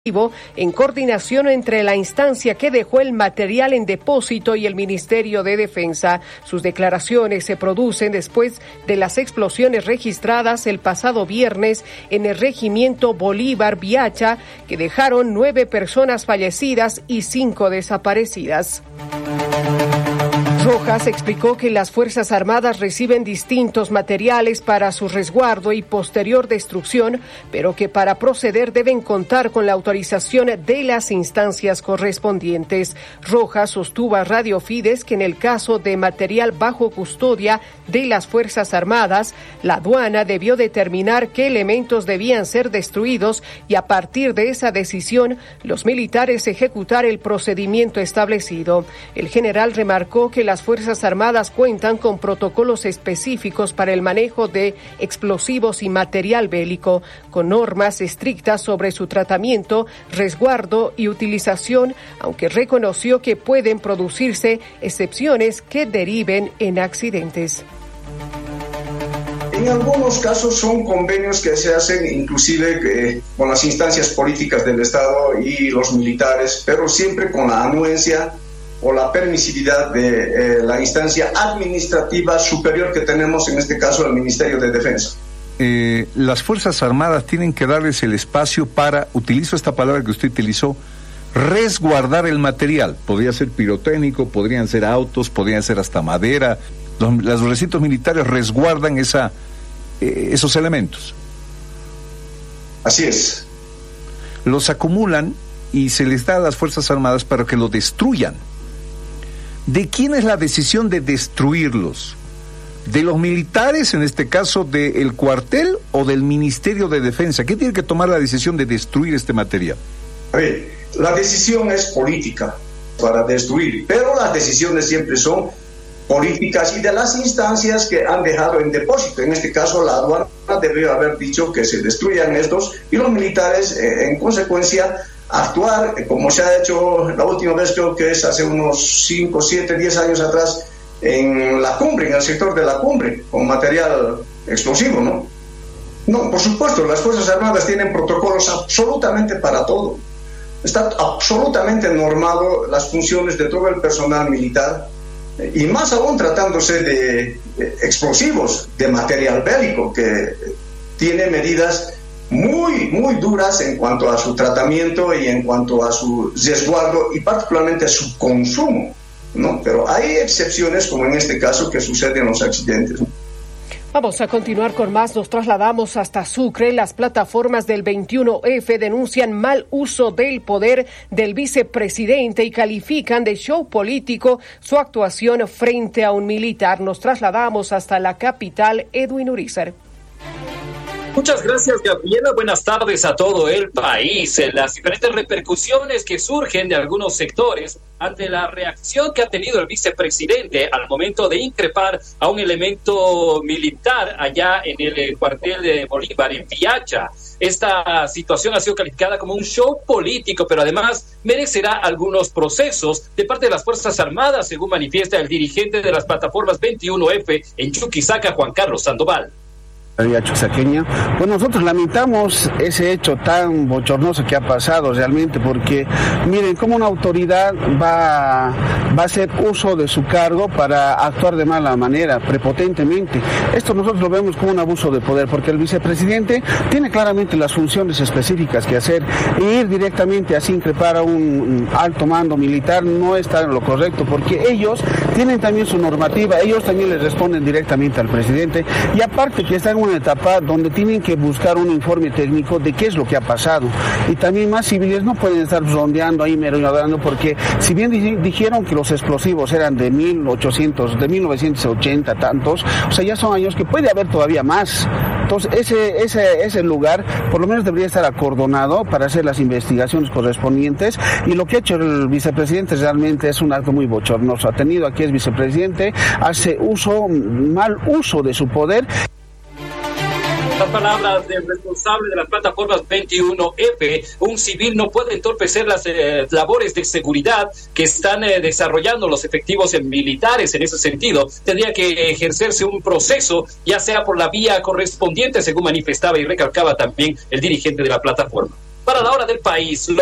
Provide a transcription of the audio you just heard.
en coordinación entre la instancia que dejó el material en depósito y el Ministerio de Defensa. Sus declaraciones se producen después de las explosiones registradas el pasado viernes en el regimiento Bolívar Viacha, que dejaron 9 personas fallecidas y 5 desaparecidas. Rojas explicó que las Fuerzas Armadas reciben distintos materiales para su resguardo y posterior destrucción, pero que para proceder deben contar con la autorización de las instancias correspondientes. Rojas sostuvo a Radio Fides que en el caso de material bajo custodia de las Fuerzas Armadas, la aduana debió determinar qué elementos debían ser destruidos y a partir de esa decisión, los militares ejecutar el procedimiento establecido. El general remarcó que las Fuerzas Armadas cuentan con protocolos específicos para el manejo de explosivos y material bélico, con normas estrictas sobre su tratamiento, resguardo y utilización, aunque reconoció que pueden producirse excepciones que deriven en accidentes. En algunos casos son convenios que se hacen inclusive con las instancias políticas del Estado y los militares, pero siempre con la anuencia o la permisividad de la instancia administrativa superior que tenemos, en este caso el Ministerio de Defensa. Las Fuerzas Armadas tienen que darles el espacio para, utilizo esta palabra que usted utilizó, resguardar el material. Podría ser pirotécnico, podrían ser autos, podrían ser hasta madera. Los recintos militares resguardan esos elementos. Así es. Los acumulan y se les da a las Fuerzas Armadas para que lo destruyan. ¿De quién es la decisión de destruirlos? ¿De los militares, en este caso del cuartel, o del Ministerio de Defensa? ¿Quién tiene que tomar la decisión de destruir este material? A ver, la decisión es política para destruir, pero las decisiones siempre son políticas y de las instancias que han dejado en depósito. En este caso, la aduana debió haber dicho que se destruyan estos y los militares, en consecuencia, actuar como se ha hecho la última vez, creo que es hace unos 5, 7, 10 años atrás, en la cumbre, en el sector de la cumbre, con material explosivo, ¿no? No, por supuesto, las Fuerzas Armadas tienen protocolos absolutamente para todo. Está absolutamente normado las funciones de todo el personal militar, y más aún tratándose de explosivos, de material bélico, que tiene medidas muy duras en cuanto a su tratamiento y en cuanto a su resguardo y particularmente a su consumo, ¿no? Pero hay excepciones, como en este caso, que suceden los accidentes. Vamos a continuar con más. Nos trasladamos hasta Sucre. Las plataformas del 21F denuncian mal uso del poder del vicepresidente y califican de show político su actuación frente a un militar. Nos trasladamos hasta la capital, Edwin Urizar. Muchas gracias, Gabriela. Buenas tardes a todo el país. Las diferentes repercusiones que surgen de algunos sectores ante la reacción que ha tenido el vicepresidente al momento de increpar a un elemento militar allá en el cuartel de Bolívar, en Viacha. Esta situación ha sido calificada como un show político, pero además merecerá algunos procesos de parte de las Fuerzas Armadas, según manifiesta el dirigente de las plataformas 21F en Chuquisaca, Juan Carlos Sandoval. Chuquisaqueña. Pues nosotros lamentamos ese hecho tan bochornoso que ha pasado realmente, porque miren cómo una autoridad va a hacer uso de su cargo para actuar de mala manera, prepotentemente. Esto nosotros lo vemos como un abuso de poder, porque el vicepresidente tiene claramente las funciones específicas que hacer, e ir directamente así increpar a un alto mando militar no está en lo correcto, porque ellos tienen también su normativa, ellos también les responden directamente al presidente, y aparte que están en una etapa donde tienen que buscar un informe técnico de qué es lo que ha pasado, y también más civiles no pueden estar rondeando ahí merodeando, porque si bien dijeron que los explosivos eran de 1980 tantos, o sea, ya son años que puede haber todavía más. Entonces ese lugar por lo menos debería estar acordonado para hacer las investigaciones correspondientes, y lo que ha hecho el vicepresidente realmente es un acto muy bochornoso. Ha tenido aquí el vicepresidente, hace mal uso de su poder. Las palabras del responsable de las plataformas 21F, un civil no puede entorpecer las labores de seguridad que están desarrollando los efectivos militares. En ese sentido, tendría que ejercerse un proceso, ya sea por la vía correspondiente, según manifestaba y recalcaba también el dirigente de la plataforma. para la hora del país.